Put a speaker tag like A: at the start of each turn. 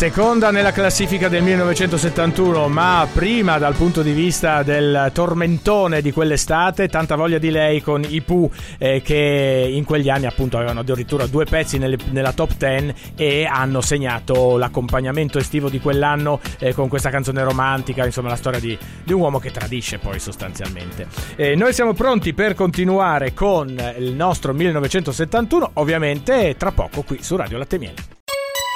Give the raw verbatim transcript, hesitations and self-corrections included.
A: Seconda nella classifica del millenovecentosettantuno, ma prima dal punto di vista del tormentone di quell'estate, Tanta voglia di lei con i Pooh, eh, che in quegli anni appunto avevano addirittura due pezzi nelle, nella top dieci e hanno segnato l'accompagnamento estivo di quell'anno, eh, con questa canzone romantica, insomma la storia di, di un uomo che tradisce poi sostanzialmente. Eh, noi siamo pronti per continuare con il nostro millenovecentosettantuno, ovviamente tra poco qui su Radio Latte e Miele.